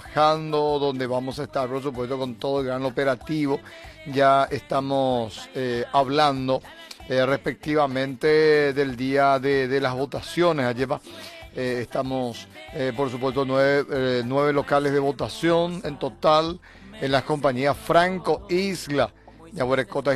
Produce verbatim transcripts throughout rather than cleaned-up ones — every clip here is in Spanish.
trabajando, donde vamos a estar, por supuesto, con todo el gran operativo. Ya estamos eh, hablando eh, respectivamente del día de, de las votaciones. Allí va. Eh, estamos, eh, por supuesto, nueve, eh, nueve locales de votación en total en las compañías Franco Isla. Yaguarecota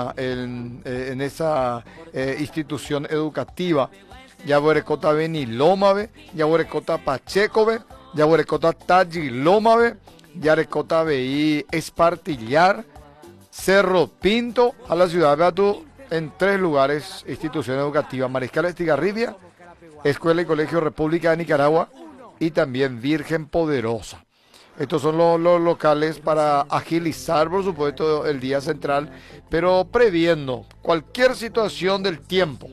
en, eh, en esa eh, institución educativa. Yaguarecota Benilómave, Yaguarecota Pachecove, Yaguarecota Tagilómave, Yaguarecota Veí Espartillar, Cerro Pinto, a la ciudad de Beatú, en tres lugares, institución educativa, Mariscal Estigarribia, Escuela y Colegio República de Nicaragua y también Virgen Poderosa. Estos son los, los locales para agilizar, por supuesto, el día central, pero previendo cualquier situación del tiempo,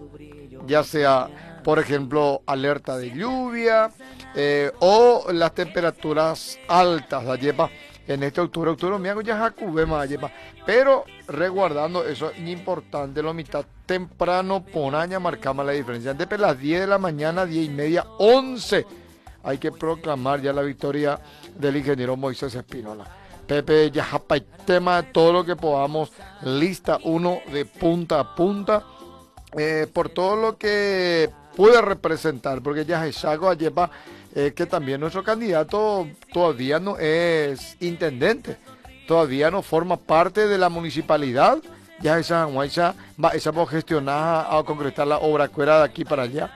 ya sea, por ejemplo, alerta de lluvia eh, o las temperaturas altas, ayepa, en este octubre, octubre, me hago ya jacubema, ayepa, pero resguardando eso es importante, lo mitad temprano, ponaña, marcamos la diferencia, desde las diez de la mañana, diez y media, once, hay que proclamar ya la victoria del ingeniero Moisés Espínola. Pepe, ya japa el tema, todo lo que podamos, lista uno de punta a punta, eh, por todo lo que puede representar, porque ya es algo ayepa, eh, que también nuestro candidato todavía no es intendente, todavía no forma parte de la municipalidad, ya esa esa va esa va a gestionar a concretar la obra cuera de aquí para allá.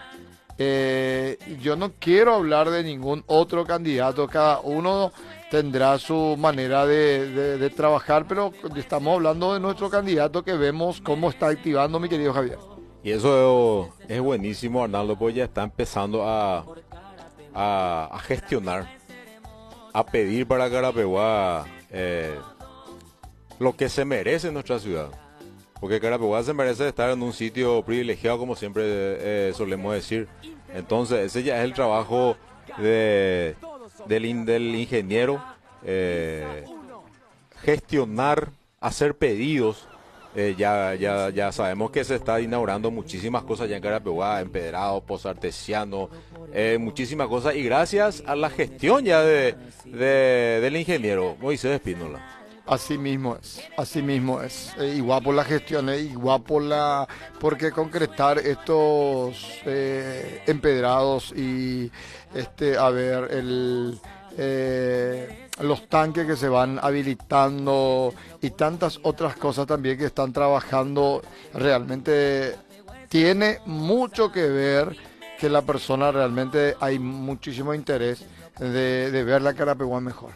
Eh, yo no quiero hablar de ningún otro candidato, cada uno tendrá su manera de, de, de trabajar, pero estamos hablando de nuestro candidato que vemos cómo está activando, mi querido Javier. Y eso es buenísimo, Arnaldo, pues ya está empezando a, a, a gestionar, a pedir para Carapeguá eh, lo que se merece en nuestra ciudad. Porque Carapeguá se merece estar en un sitio privilegiado, como siempre eh, solemos decir. Entonces, ese ya es el trabajo de, del, del ingeniero, eh, gestionar, hacer pedidos. Eh, ya, ya, ya sabemos que se está inaugurando muchísimas cosas ya en Carapeguá, empedrado, posartesiano, eh, muchísimas cosas. Y gracias a la gestión ya de, de, del ingeniero Moisés Espínola. Así mismo es, así mismo es. Eh, igual por la gestión, eh, igual por la, porque concretar estos eh, empedrados y este, a ver, el, eh, los tanques que se van habilitando y tantas otras cosas también que están trabajando, realmente tiene mucho que ver que la persona realmente hay muchísimo interés de, de ver la Carapeguá mejor.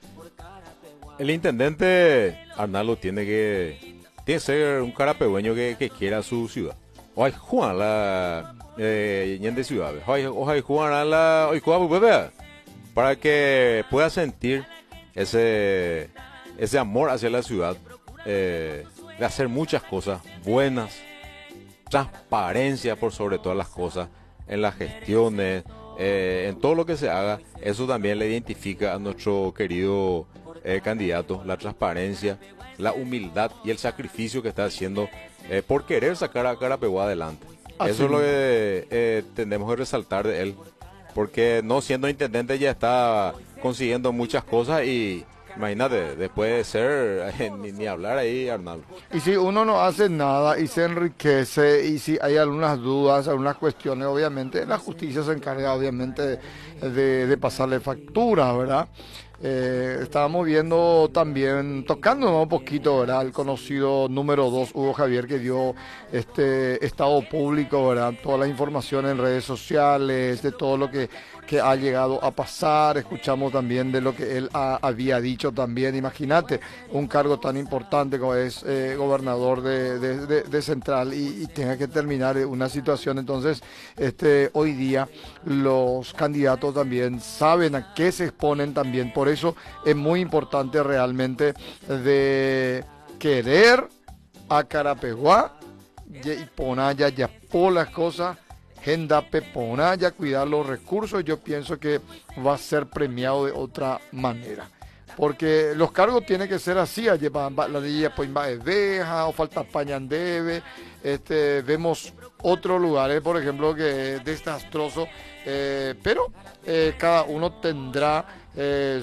El intendente Arnaldo tiene que tiene que ser un carapegueño que, que quiera su ciudad. Hoy Juan la eh, de ciudad. Hoy hoy Juan la hoy para que pueda sentir ese ese amor hacia la ciudad, eh, de hacer muchas cosas buenas, transparencia por sobre todas las cosas en las gestiones, eh, en todo lo que se haga. Eso también le identifica a nuestro querido Eh, candidato, la transparencia, la humildad y el sacrificio que está haciendo eh, por querer sacar a Carapeguá adelante. Así Eso es lo que eh, tenemos que resaltar de él, porque no siendo intendente ya está consiguiendo muchas cosas y imagínate, después de ser, eh, ni, ni hablar ahí, Arnaldo. Y si uno no hace nada y se enriquece y si hay algunas dudas, algunas cuestiones, obviamente la justicia se encarga obviamente de, de pasarle factura, ¿verdad? Eh, estábamos viendo también, tocando un poquito, ¿verdad? El conocido número dos, Hugo Javier, que dio este estado público, ¿verdad? Toda la información en redes sociales, de todo lo que, que ha llegado a pasar. Escuchamos también de lo que él ha, había dicho también. Imagínate, un cargo tan importante como es eh, gobernador de, de, de, de Central y, y tenga que terminar una situación. Entonces, este, hoy día los candidatos también saben a qué se exponen también. Por eso es muy importante realmente de querer a Carapeguá y Ponaya ya por las cosas, Gendape Ponaya, cuidar los recursos. Yo pienso que va a ser premiado de otra manera. Porque los cargos tienen que ser así, la ley pues veja o falta pañandebe, este, vemos otros lugares, por ejemplo, que es desastroso, eh, pero eh, cada uno tendrá eh,